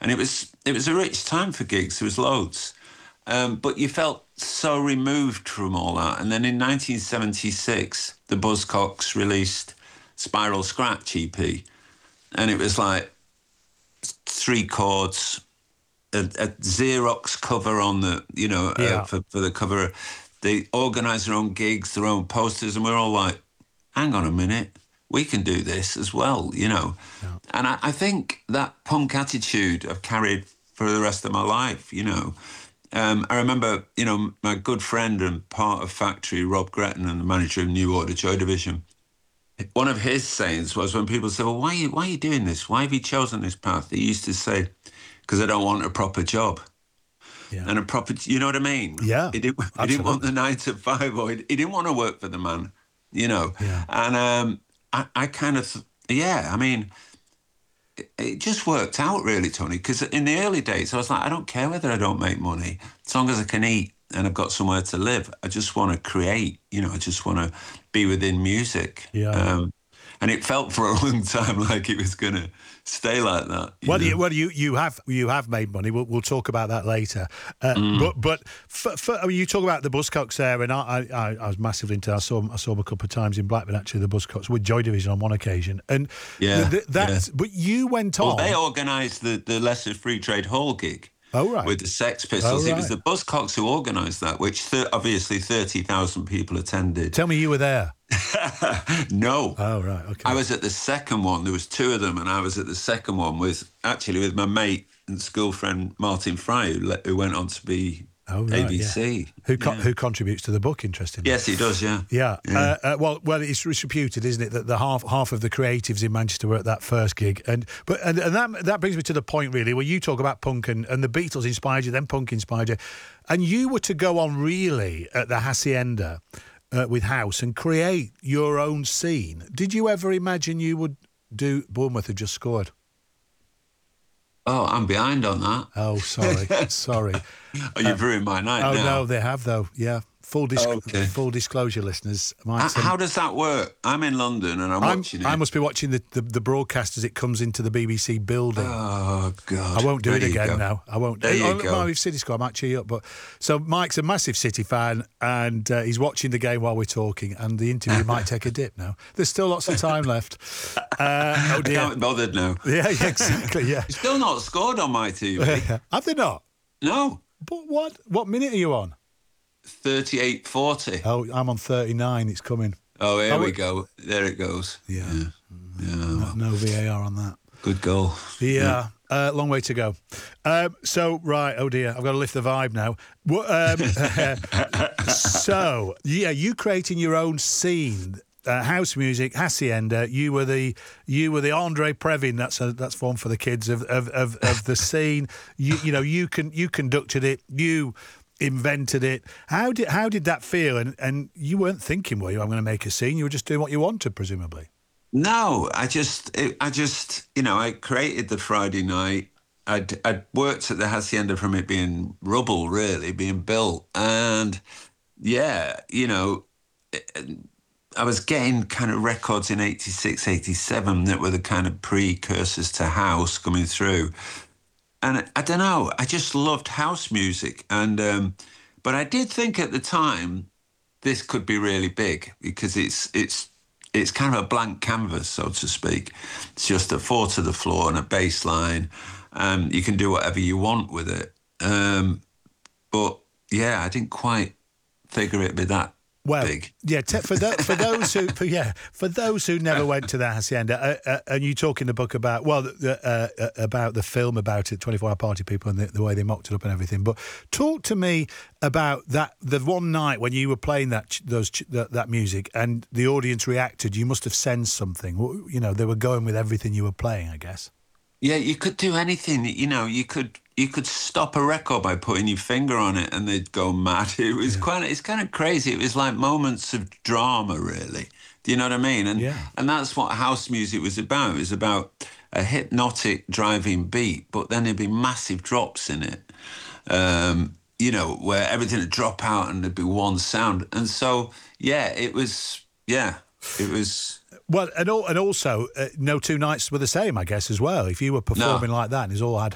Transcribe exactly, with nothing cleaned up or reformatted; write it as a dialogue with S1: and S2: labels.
S1: And it was it was a rich time for gigs. There was loads. Um, but you felt so removed from all that. And then in nineteen seventy-six, the Buzzcocks released Spiral Scratch E P. And it was like three chords, a, a Xerox cover on the, you know,
S2: Yeah.
S1: uh, for, for the cover. They organised their own gigs, their own posters, and we're all like, hang on a minute, we can do this as well, you know.
S2: Yeah.
S1: And I, I think that punk attitude I've carried for the rest of my life, you know. Um, I remember, you know, my good friend and part of Factory, Rob Gretton, and the manager of New Order Joy Division, one of his sayings was when people say, well, why are you, why are you doing this? Why have you chosen this path? He used to say, because I don't want a proper job.
S2: Yeah.
S1: And a proper, you know what I mean?
S2: Yeah,
S1: He didn't, he didn't want the nine to five, or he, he didn't want to work for the man, you know?
S2: Yeah.
S1: And um, I, I kind of, yeah, I mean, it, it just worked out really, Tony, because in the early days, I was like, I don't care whether I don't make money, as long as I can eat and I've got somewhere to live. I just want to create, you know, I just want to be within music.
S2: Yeah.
S1: Um, and it felt for a long time like it was going to stay like that. You
S2: well,
S1: know?
S2: you, well, you you have you have made money. We'll, we'll talk about that later. Uh, mm. But but for, for, I mean, you talk about the Buzzcocks there, and I, I I was massively into. I saw I saw them a couple of times in Blackburn, actually, the Buzzcocks with Joy Division on one occasion, and
S1: yeah,
S2: th- that's.
S1: Yeah.
S2: But you went on.
S1: Well, they organised the the Leicester Free Trade Hall gig.
S2: Oh, right.
S1: With the Sex Pistols.
S2: Oh, right.
S1: It was the Buzzcocks who organised that, which th- obviously thirty thousand people attended.
S2: Tell me you were there.
S1: No.
S2: Oh, right, okay.
S1: I was at the second one. There was two of them, and I was at the second one with, actually, with my mate and school friend Martin Fry, who, le- who went on to be
S2: oh, right,
S1: A B C.
S2: Yeah. Who co-
S1: yeah.
S2: who contributes to the book, interestingly.
S1: Yes, he does, yeah.
S2: Yeah.
S1: yeah.
S2: Uh, uh, well, well, it's, it's reputed, isn't it, that the half half of the creatives in Manchester were at that first gig, and but and, and that that brings me to the point really where you talk about punk and, and the Beatles inspired you, then punk inspired you, and you were to go on really at the Hacienda uh, with House and create your own scene. Did you ever imagine you would do? Bournemouth had just scored.
S1: Oh, I'm behind on that.
S2: Oh, sorry, sorry.
S1: Oh, you've um, ruined my night
S2: oh,
S1: now.
S2: Oh no, they have though. Yeah. Full, dis-
S1: okay.
S2: full disclosure, listeners.
S1: How, how does that work? I'm in London and I'm, I'm watching it.
S2: I must be watching the, the, the broadcast as it comes into the B B C building.
S1: Oh, God.
S2: I won't do
S1: there
S2: it again now. I won't.
S1: There you
S2: oh,
S1: go.
S2: Well, if City score, I might cheer you up. But so Mike's a massive City fan, and uh, he's watching the game while we're talking, and the interview might take a dip now. There's still lots of time left. Uh, oh dear.
S1: I can't be bothered now.
S2: Yeah, yeah, exactly. Yeah.
S1: It's still not scored on my T V.
S2: Have they not?
S1: No.
S2: But what? What minute are you on?
S1: thirty-eight forty.
S2: Oh, I'm on thirty-nine. It's coming.
S1: Oh, here
S2: oh,
S1: we go. There it goes.
S2: Yeah.
S1: Yeah. yeah.
S2: No, no V A R on that.
S1: Good goal.
S2: Yeah. yeah. Uh, long way to go. Um, so, right. Oh, dear. I've got to lift the vibe now. Um, so, yeah, you creating your own scene. Uh, house music, Hacienda. You were the you were the Andre Previn. That's a, that's one for the kids of of, of, of the scene. You you know you can you conducted it. You invented it. How did how did that feel? And and you weren't thinking, were you? I'm going to make a scene. You were just doing what you wanted, presumably.
S1: No, I just it, I just you know I created the Friday night. I'd I'd worked at the Hacienda from it being rubble, really being built, and yeah, you know. It, I was getting kind of records in eighty-six, eighty-seven that were the kind of precursors to house coming through. And I don't know, I just loved house music. And um, but I did think at the time this could be really big because it's it's it's kind of a blank canvas, so to speak. It's just a four to the floor and a bass line. Um, you can do whatever you want with it. Um, but yeah, I didn't quite figure it'd be that
S2: Well,
S1: big.
S2: yeah, te- for, th- for those who, for, yeah, for those who never went to the Hacienda, uh, uh, and you talk in the book about, well, the, uh, uh, about the film about it, twenty-four hour Party People, and the, the way they mocked it up and everything. But talk to me about that. The one night when you were playing that those that, that music, and the audience reacted. You must have sensed something. You know, they were going with everything you were playing, I guess.
S1: Yeah, you could do anything. You know, you could you could stop a record by putting your finger on it, and they'd go mad. It was yeah. quite. It's kind of crazy. It was like moments of drama, really. Do you know what I mean? And
S2: yeah.
S1: and that's what house music was about. It was about a hypnotic driving beat, but then there'd be massive drops in it. Um, you know, where everything would drop out and there'd be one sound. And so, yeah, it was. Yeah, it was.
S2: Well, and, all, and also, uh, no two nights were the same, I guess, as well. If you were performing no. like that and it's all had